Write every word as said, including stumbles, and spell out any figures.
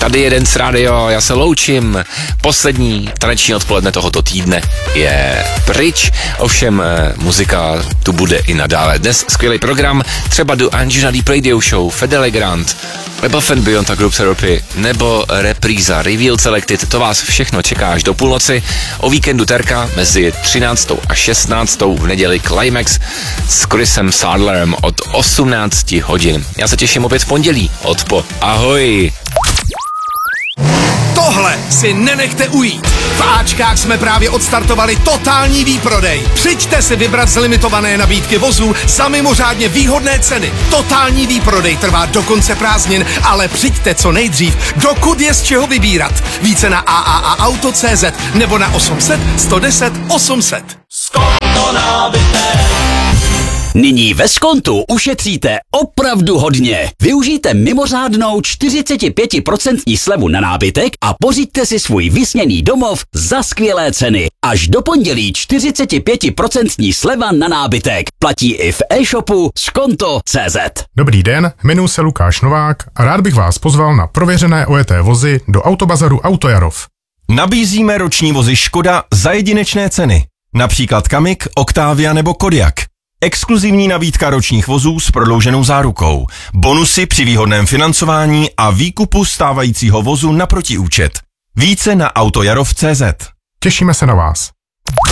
Tady je Dance Radio, já se loučím. Poslední taneční odpoledne tohoto týdne je pryč, ovšem muzika tu bude i nadále. Dnes skvělý program, třeba do Angina Deep Radio Show, Fedele Grant, nebo Fan Beyond a Group Therapy, nebo repríza Reveal Selected, to vás všechno čeká až do půlnoci. O víkendu Terka mezi třináctou a šestnáctou v neděli Climax s Chrisem Sadlerem od osmnácti hodin. Já se těším opět v pondělí od po. Ahoj! Tohle si nenechte ujít. V Ačkách jsme právě odstartovali totální výprodej. Přijďte si vybrat z limitované nabídky vozů za mimořádně výhodné ceny. Totální výprodej trvá do konce prázdnin, ale přijďte co nejdřív, dokud je z čeho vybírat. Více na a a a auto tečka cé zet nebo na osm set, sto deset, osm set. Skonto nábytek. Nyní ve Skontu ušetříte opravdu hodně. Využijte mimořádnou čtyřicet pět procent slevu na nábytek a pořiďte si svůj vysněný domov za skvělé ceny. Až do pondělí čtyřicet pět procent sleva na nábytek. Platí i v e-shopu skonto tečka cé zet. Dobrý den, jmenuji se Lukáš Novák a rád bych vás pozval na prověřené ojeté vozy do Autobazaru Autojarov. Nabízíme roční vozy Škoda za jedinečné ceny. Například Kamik, Octavia nebo Kodiaq. Exkluzivní nabídka ročních vozů s prodlouženou zárukou, bonusy při výhodném financování a výkupu stávajícího vozu na protiúčet. Více na autojarov tečka cé zet. Těšíme se na vás.